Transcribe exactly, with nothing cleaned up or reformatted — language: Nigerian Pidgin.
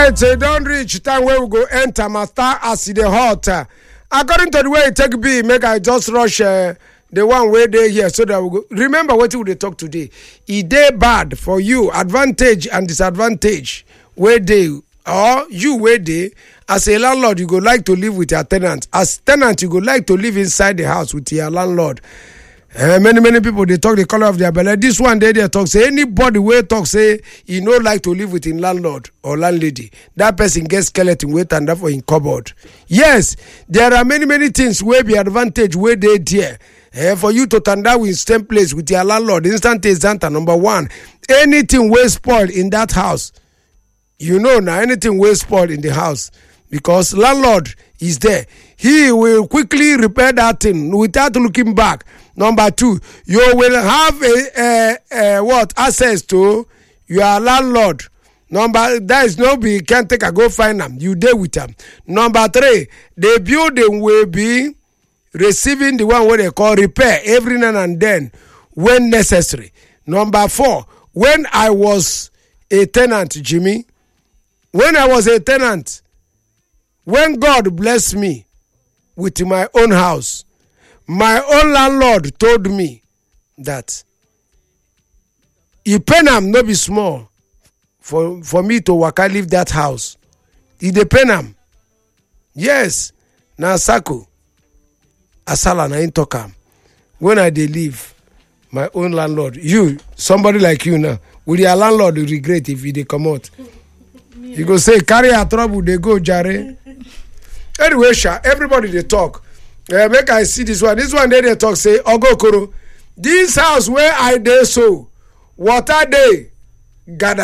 right, so don't reach time where we go enter master as the hot. Uh, according to the way it take be, make I just rush uh, the one way they here so that we go. Remember what we talk today. It dey bad for you, advantage and disadvantage. Where they or you where they as a landlord you go like to live with your tenant. As tenant you go like to live inside the house with your landlord. Uh, many many people they talk the color of their belly. This one day they talk say anybody wey talk say he no like to live with him landlord or landlady. That person gets skeleton weight and therefore in cupboard. Yes, there are many many things where be advantage where they there. Uh, for you to turn down in same place with your landlord. Instant example number one. Anything wey spoil in that house, you know now anything wey spoil in the house because landlord is there. He will quickly repair that thing without looking back. Number two, you will have a, a, a what access to your landlord. Number that is no be can't take a go find them. You there with them. Number three, the building will be receiving the one what they call repair every now and then when necessary. Number four, when I was a tenant, Jimmy, when I was a tenant, when God blessed me with my own house, my own landlord told me that e pain am no be small for for me to waka leave that house. E dey pain am. Yes, na sako asala na him talk am. When I dey leave my own landlord, you somebody like you now, will your landlord regret if he dey comot? You go say carry her trouble dey go jare. Anyway, sha everybody dey talk. Uh, make I see this one. This one they, they talk say, Ogokoro, this house where I dey so, water dey gather